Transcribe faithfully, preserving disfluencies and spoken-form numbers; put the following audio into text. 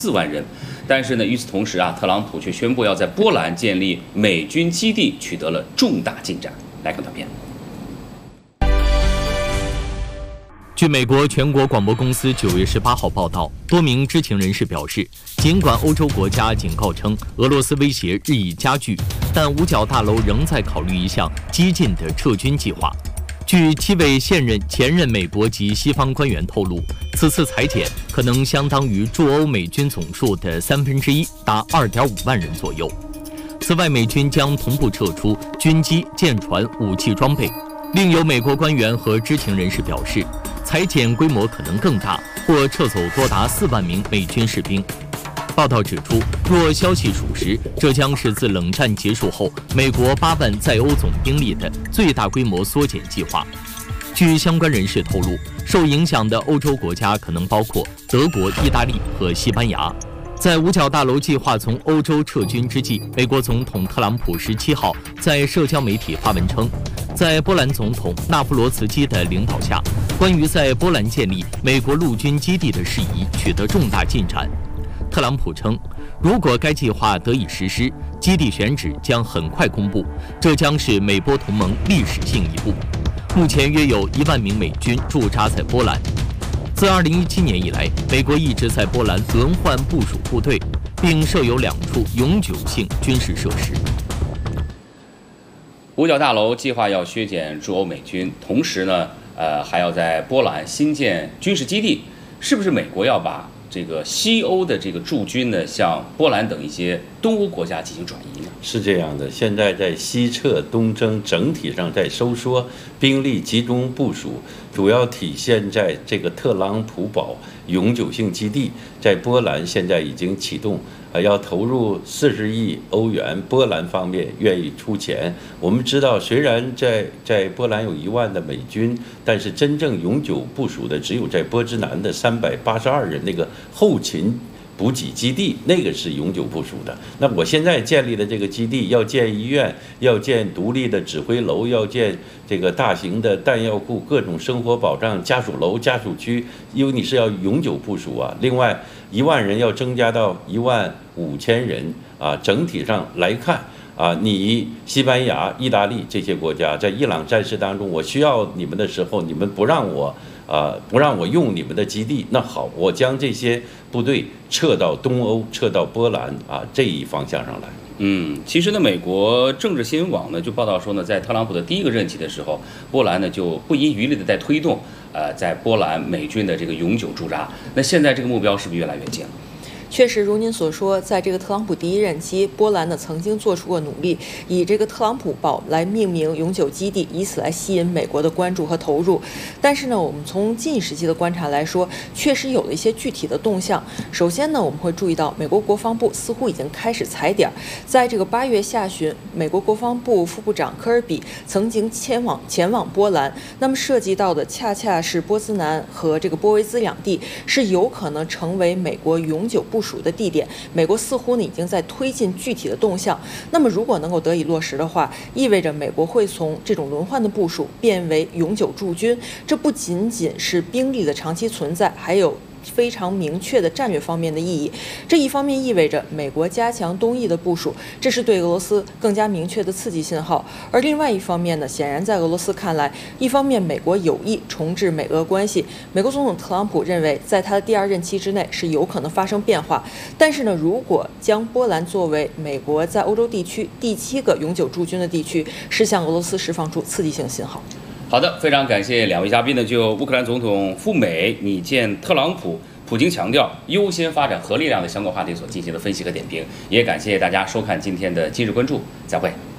四万人。但是呢，与此同时啊，特朗普却宣布要在波兰建立美军基地，取得了重大进展。来看短片。 据美国全国广播公司九月十八号报道，多名知情人士表示，尽管欧洲国家警告称俄罗斯威胁日益加剧，但五角大楼仍在考虑一项激进的撤军计划。据七位现任、前任美国及西方官员透露，此次裁减可能相当于驻欧美军总数的三分之一，达二点五万人左右。此外，美军将同步撤出军机、舰船、武器装备。另有美国官员和知情人士表示， 裁减规模可能更大，或撤走多达四万名美军士兵。报道指出，若消息属实，这将是自冷战结束后美国八万在欧总兵力的最大规模缩减计划。据相关人士透露，受影响的欧洲国家可能包括德国、意大利和西班牙。在五角大楼计划从欧洲撤军之际，美国总统特朗普十七号在社交媒体发文称， 在波兰总统纳夫罗茨基的领导下，关于在波兰建立美国陆军基地的事宜取得重大进展。特朗普称，如果该计划得以实施，基地选址将很快公布，这将是美波同盟历史性一步。目前约有一万名美军驻扎在波兰。自二零一七年以来，美国一直在波兰轮换部署部队，并设有两处永久性军事设施。 五角大楼计划要削减驻欧美军，同时呢，呃，还要在波兰新建军事基地。是不是美国要把这个西欧的这个驻军呢，向波兰等一些东欧国家进行转移呢？ 是这样的，现在在西撤东征，整体上在收缩，兵力集中部署，主要体现在这个特朗普堡永久性基地，在波兰现在已经启动。 呃，要投入四十亿欧元，波兰方面愿意出钱。我们知道，虽然在在波兰有一万的美军，但是真正永久部署的只有在波兹南的三百八十二人那个后勤补给基地，那个是永久部署的。那我现在建立的这个基地，要建医院，要建独立的指挥楼，要建这个大型的弹药库、各种生活保障家属楼、家属区，因为你是要永久部署啊。另外， 一万人要增加到一万五千人啊！整体上来看啊，你西班牙、意大利这些国家在伊朗战事当中，我需要你们的时候，你们不让我啊，不让我用你们的基地，那好，我将这些部队撤到东欧，撤到波兰啊这一方向上来。 嗯，其实呢，美国政治新闻网呢就报道说呢，在特朗普的第一个任期的时候，波兰呢就不遗余力的在推动，呃，在波兰美军的这个永久驻扎。那现在这个目标是不是越来越近了？ 确实，如您所说，在这个特朗普第一任期，波兰呢曾经做出过努力，以这个特朗普堡来命名永久基地，以此来吸引美国的关注和投入。但是呢，我们从近时期的观察来说，确实有了一些具体的动向。首先呢，我们会注意到美国国防部似乎已经开始踩点，在这个八月下旬，美国国防部副部长科尔比曾经前往前往波兰，那么涉及到的恰恰是波兹南和这个波维兹两地，是有可能成为美国永久部 部署的地点，美国似乎呢已经在推进具体的动向。那么，如果能够得以落实的话，意味着美国会从这种轮换的部署变为永久驻军。这不仅仅是兵力的长期存在，还有 非常明确的战略方面的意义，这一方面意味着美国加强东翼的部署，这是对俄罗斯更加明确的刺激信号。而另外一方面呢，显然在俄罗斯看来，一方面美国有意重置美俄关系，美国总统特朗普认为，在他的第二任期之内是有可能发生变化。但是呢，如果将波兰作为美国在欧洲地区第七个永久驻军的地区，是向俄罗斯释放出刺激性信号。 好的，非常感谢两位嘉宾呢，就乌克兰总统赴美拟见特朗普，普京强调优先发展核力量的相关话题所进行的分析和点评，也感谢大家收看今天的今日关注，再会。